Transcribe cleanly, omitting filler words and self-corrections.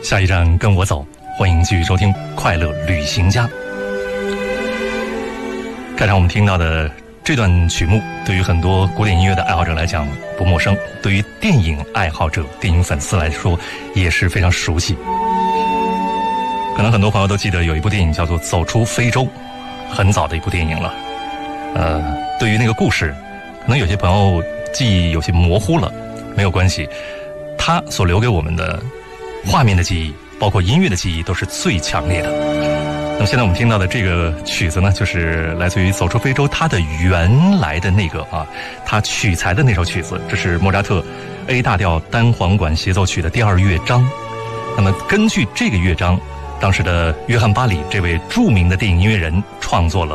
下一站跟我走，欢迎继续收听快乐旅行家。开场我们听到的这段曲目，对于很多古典音乐的爱好者来讲不陌生，对于电影爱好者、电影粉丝来说也是非常熟悉。可能很多朋友都记得有一部电影叫做《走出非洲》，很早的一部电影了。对于那个故事，可能有些朋友记忆有些模糊了，没有关系，它所留给我们的画面的记忆，包括音乐的记忆，都是最强烈的。那么现在我们听到的这个曲子呢，就是来自于《走出非洲》它的原来的那个它取材的那首曲子，这是莫扎特 A 大调单簧管协奏曲的第2乐章。那么根据这个乐章，当时的约翰巴里这位著名的电影音乐人创作了